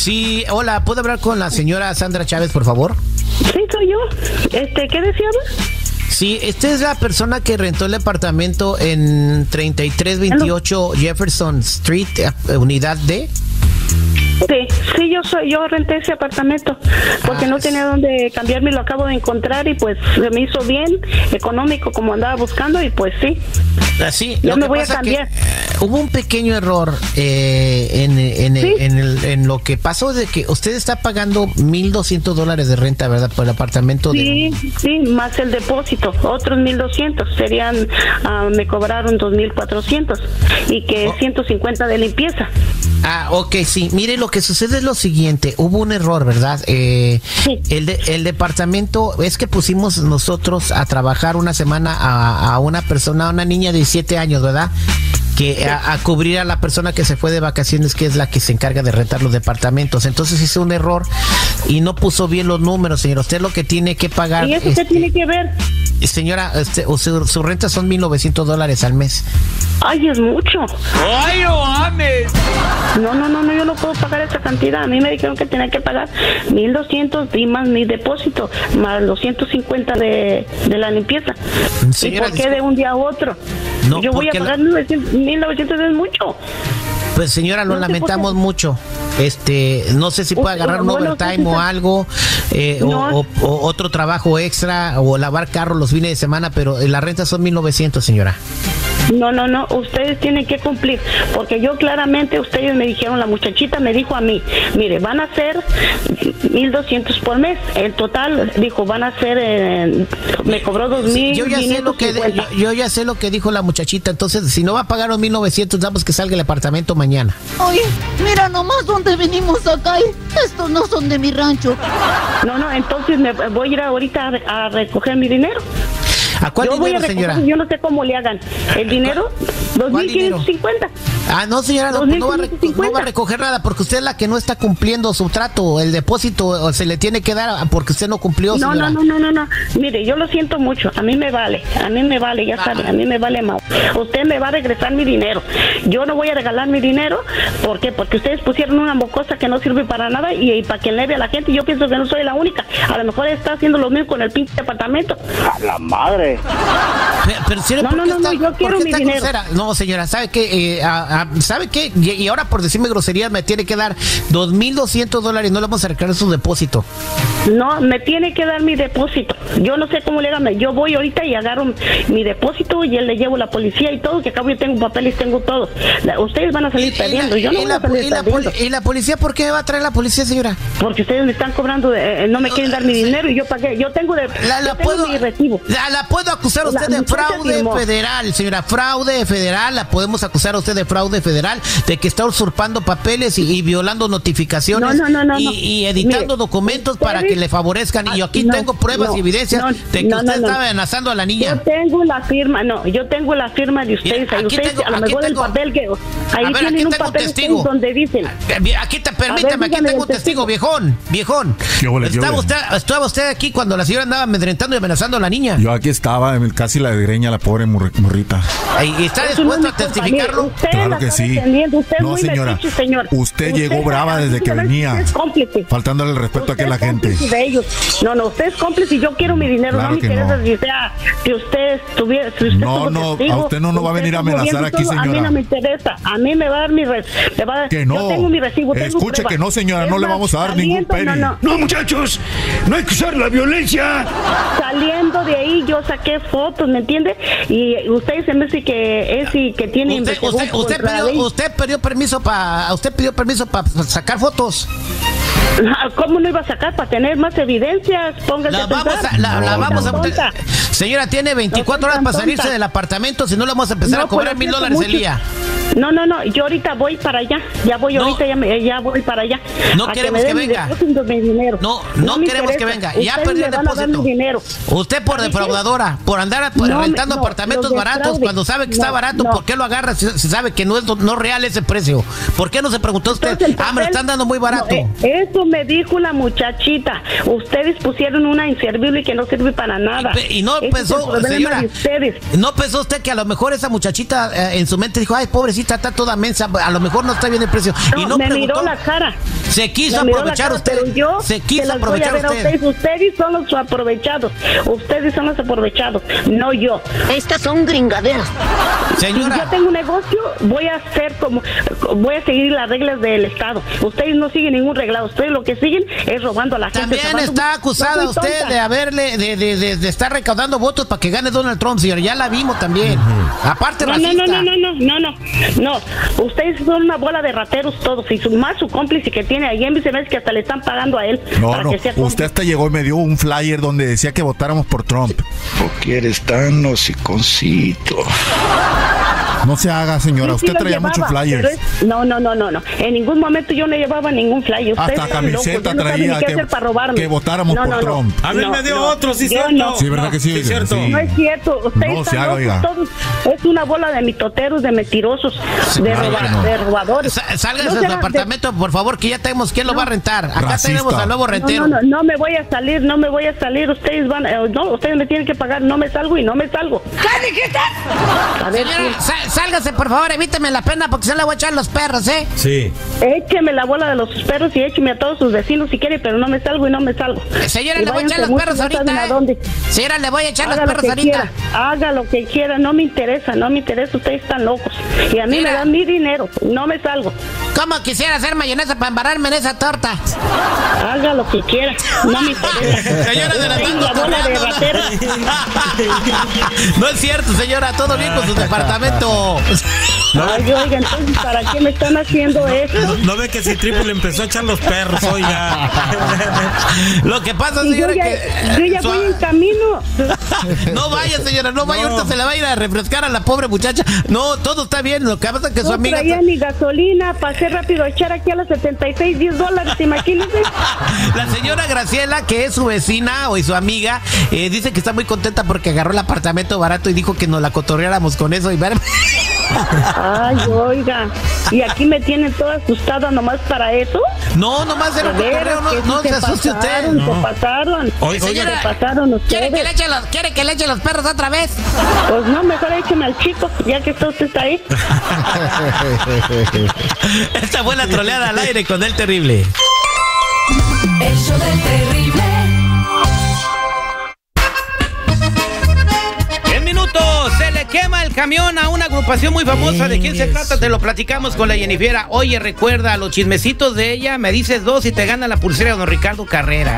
Sí, hola, ¿puedo hablar con la señora Sandra Chávez, por favor? Sí, soy yo. ¿Qué deseaba? Sí, esta es la persona que rentó el departamento en 3328 Jefferson Street, unidad D. Sí, yo renté ese apartamento porque no tenía dónde cambiarme, lo acabo de encontrar y pues se me hizo bien, económico como andaba buscando y pues sí. Así, yo me voy a cambiar. Hubo un pequeño error en lo que pasó de que usted está pagando $1,200 de renta, ¿verdad? Por el apartamento. Sí, más el depósito, otros 1,200 serían, me cobraron 2,400 y que 150 de limpieza. Ok, sí. Mire, lo que sucede es lo siguiente. Hubo un error, ¿verdad? Sí. El departamento, es que pusimos nosotros a trabajar una semana a una persona, a una niña de 17 años, ¿verdad? Que a cubrir a la persona que se fue de vacaciones, que es la que se encarga de rentar los departamentos. Entonces hizo un error y no puso bien los números, señora. Usted lo que tiene que pagar... ¿Y eso qué tiene que ver? Señora, su renta son $1,900 al mes. Ay, es mucho. ¡Ay, no mames! No, yo no puedo pagar esa cantidad. A mí me dijeron que tenía que pagar 1,200 y más mi depósito, más los 150 de la limpieza. Señora, ¿y por qué de un día a otro? No, yo voy a pagar 1,900, es mucho. Pues señora, lo lamentamos mucho. No sé si puede agarrar un overtime o algo, o otro trabajo extra, o lavar carros los fines de semana, pero la renta son 1,900, señora. No, ustedes tienen que cumplir, porque yo claramente, ustedes me dijeron, la muchachita me dijo a mí, mire, van a ser 1,200 por mes, el total, dijo, van a ser, me cobró 2,000. Yo ya sé lo que dijo la muchachita, entonces, si no va a pagar los 1,900, damos que salga el apartamento mañana. Oye, mira nomás dónde venimos acá, estos no son de mi rancho. No, entonces me voy a ir ahorita a recoger mi dinero. ¿A cuál dinero, señora? Yo no sé cómo le hagan. ¿El dinero? 2,550. No, señora, no va a recoger nada porque usted es la que no está cumpliendo su trato. El depósito se le tiene que dar porque usted no cumplió, señora. No. Mire, yo lo siento mucho. A mí me vale, ya sabe, a mí me vale más. Usted me va a regresar mi dinero. Yo no voy a regalar mi dinero. ¿Por qué? Porque ustedes pusieron una mocosa que no sirve para nada y para que leve a la gente. Yo pienso que no soy la única. A lo mejor está haciendo lo mismo con el pinche apartamento. A la madre. Pero señora, no, yo quiero mi dinero. Grosera? No, señora, ¿sabe qué? ¿Sabe qué? Y ahora por decirme grosería me tiene que dar $2,200, no le vamos a recargar su depósito. No, me tiene que dar mi depósito. Yo no sé cómo le hagan. Yo voy ahorita y agarro mi depósito y le llevo a la policía y todo, que acabo yo tengo papeles, tengo todo. Ustedes van a salir perdiendo. Yo no voy a salir perdiendo. ¿Y la policía? ¿Por qué va a traer la policía, señora? Porque ustedes me están cobrando, no me quieren dar mi dinero y yo pagué. Yo tengo mi recibo. La puedo acusar a usted de fraude federal, señora. Fraude federal. La podemos acusar a usted de fraude federal, de que está usurpando papeles y violando notificaciones y editando documentos para que le favorezcan. Y yo aquí tengo pruebas y evidencias de que usted estaba amenazando a la niña. Yo tengo la firma, de ustedes. Ahí ustedes, a lo mejor el papel que ahí tienen un papel donde dicen. Permítame, aquí tengo un testigo, viejón. Estaba usted aquí cuando la señora andaba amedrentando y amenazando a la niña. Yo aquí estaba, casi la desgreña la pobre morrita. ¿Y está dispuesto a testificarlo? Claro que sí. No, señora. Usted llegó brava desde que venía, faltándole el respeto aquí a la gente. No, usted es cómplice y yo quiero mi dinero. Claro no me interesa si usted estuviera. A usted no va a venir a amenazar aquí, señora. A mí no me interesa. A mí me va a dar mi que no. Yo tengo mi recibo. Escuche que no, señora, no le vamos a dar ningún penny. No, muchachos, no hay que usar la violencia. Saliendo de ahí yo saqué fotos, ¿me entiende? Y usted se me dice que tiene investigación. Usted pidió permiso para sacar fotos. ¿Cómo no iba a sacar? Para tener más evidencias. Póngase Señora, tiene 24 horas para salirse del apartamento, si no le vamos a empezar a cobrar $1,000 el día. No, yo ahorita voy para allá. Ya voy para allá. No queremos que venga. No queremos que venga. Ya perdió el depósito. Usted por defraudadora, por andar rentando apartamentos baratos, cuando sabe que está barato, ¿por qué lo agarra si sabe que no es real ese precio? ¿Por qué no se preguntó usted? Me lo están dando muy barato. Eso me dijo la muchachita. Ustedes pusieron una inservible y que no sirve para nada. Y no pensó, señora, no pensó usted que a lo mejor esa muchachita en su mente dijo, ay, pobrecita, pobrecita está toda mensa, a lo mejor no está bien el precio. No, y no me preguntó, miró la cara. Se quiso aprovechar usted. Pero yo se quiso aprovechar usted. Ustedes son los aprovechados. Ustedes son los aprovechados, no yo. Estas son gringaderas. Señora, si yo tengo un negocio, voy a seguir las reglas del Estado. Ustedes no siguen ningún reglado. Ustedes lo que siguen es robando a la gente. También está acusada usted de haberle, de estar recaudando votos para que gane Donald Trump, señor. Ya la vimos también. Aparte, racista. No. Ustedes son una bola de rateros todos. Y más su cómplice que tiene ahí en Viceversa, que hasta le están pagando a él. No. Usted hasta llegó y me dio un flyer donde decía que votáramos por Trump. ¿O quieres tan hociconcito? No se haga, señora. Usted traía muchos flyers. No. En ningún momento yo no llevaba ningún flyer. Hasta camiseta traía que votáramos por Trump. A ver, me dio otro, sí, cierto. No. Sí, ¿verdad que sí? Cierto. Sí. No es cierto. Ustedes están locos todos. Es una bola de mitoteros, de mentirosos, de robadores. Sálgase del apartamento, por favor, que ya tenemos quién lo va a rentar. Acá Racista. tenemos al nuevo rentero. No me voy a salir. Ustedes ustedes me tienen que pagar. No me salgo y no me salgo. ¿Qué dijiste? A ver, señora, sálgase, por favor, evíteme la pena porque se le voy a echar los perros, ¿eh? Sí. Écheme la bola de los perros y écheme a todos sus vecinos si quiere, pero no me salgo. Señora, le voy a echar los perros ahorita. Señora, le voy a echar los perros ahorita. Haga lo que quiera, no me interesa. Ustedes están locos. Y a mí me dan mi dinero, no me salgo. ¿Cómo quisiera hacer mayonesa para embarrarme en esa torta? Haga lo que quiera, no me interesa. Señora, de la bola de rateros. No es cierto, señora, todo bien con su departamento. Ay, oiga, entonces, ¿para qué me están haciendo eso? No ve que si Triple empezó a echar los perros, oiga. Lo que pasa, señora, yo ya voy en camino. No vaya, señora, no vaya, ahorita se le va a ir a refrescar a la pobre muchacha. No, todo está bien, lo que pasa es que su amiga... No traía ni gasolina, pasé rápido a echar aquí a los 76, $10, imagínense. La señora Graciela, que es su vecina y su amiga, dice que está muy contenta porque agarró el apartamento barato y dijo que nos la cotorreáramos con eso y ver... Ay, oiga, ¿y aquí me tienen toda asustada nomás para eso? No, nomás era un cotorreo, no se asuste usted. Se pasaron. Oye, señora, se pasaron ustedes. ¿Quiere que le eche los perros otra vez? Pues no, mejor écheme al chico, ya que está usted ahí. Esta fue la troleada al aire con el terrible. El show del terrible. Se le quema el camión a una agrupación muy famosa. ¿De quién se trata? Te lo platicamos con la Jennifiera. Oye, recuerda, los chismecitos de ella, me dices 2 y te gana la pulsera de don Ricardo Carrera.